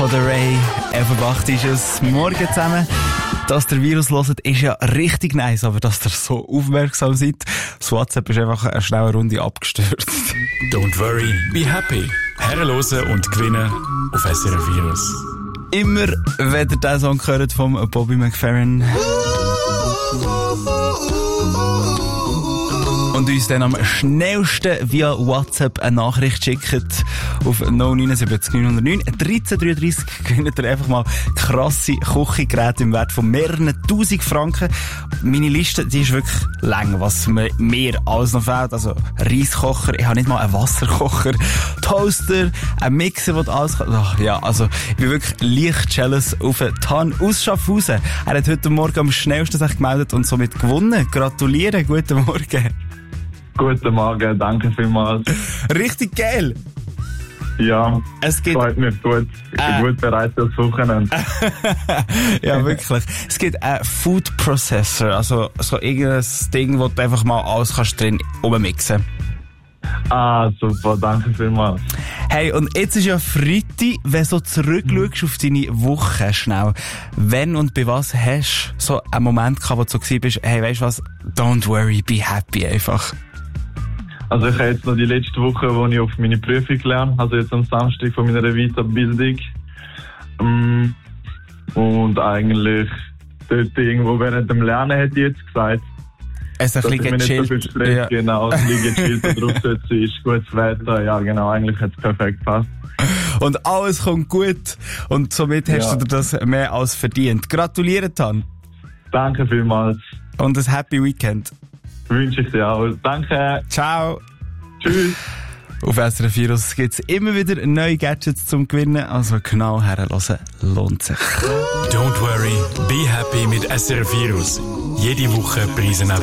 von der Ray. 11:08 ist es. Morgen zusammen. Dass der Virus hört, ist ja richtig nice, aber dass ihr so aufmerksam seid, das WhatsApp ist einfach eine schnelle Runde abgestürzt. Don't worry, be happy. Herrenlosen und gewinnen auf SRF Virus. Immer, wenn ihr diesen Song hört vom Bobby McFerrin. Und uns dann am schnellsten via WhatsApp eine Nachricht schickt auf 079 909 1333 gewinnt ihr einfach mal krasse Küchengeräte im Wert von mehreren 1000 Franken. Meine Liste, die ist wirklich lang, was mir alles noch fehlt. Also Reiskocher, ich habe nicht mal einen Wasserkocher, Toaster, ein Mixer, der alles kann. Ach, ja, also ich bin wirklich leicht jealous auf Tan aus Schaffhausen. Er hat heute Morgen am schnellsten sich gemeldet und somit gewonnen. Gratuliere, guten Morgen. Guten Morgen, danke vielmals. Richtig geil! Ja, es gibt, freut mich gut. Ich bin gut bereit fürs Wochenende. Ja, wirklich. Es gibt einen Food Processor, also so irgendein Ding, wo du einfach mal alles kannst drin rummixen. Ah, super, danke vielmals. Hey, und jetzt ist ja Freitag, wenn du so zurückschaust auf deine Woche schnell. Wenn und bei was hast du so einen Moment gehabt, wo du so gewesen bist, hey, weißt du was, don't worry, be happy einfach. Also ich habe jetzt noch die letzte Woche, wo ich auf meine Prüfung lerne, also jetzt am Samstag von meiner Weiterbildung. Und eigentlich dort irgendwo während dem Lernen hätte ich jetzt gesagt, es ist ein bisschen gechillt. So Stress, ja. Genau, ein bisschen gechillt und drauf ist gutes Wetter, ja genau, eigentlich hat es perfekt gepasst. Und alles kommt gut und somit hast du dir das mehr als verdient. Gratuliere, Tan. Danke vielmals. Und ein Happy Weekend. Wünsche ich dir auch. Danke. Ciao. Tschüss. Auf SRF Virus gibt es immer wieder neue Gadgets zum Gewinnen, also genau herhören lohnt sich. Don't worry, be happy mit SRF Virus. Jede Woche Preise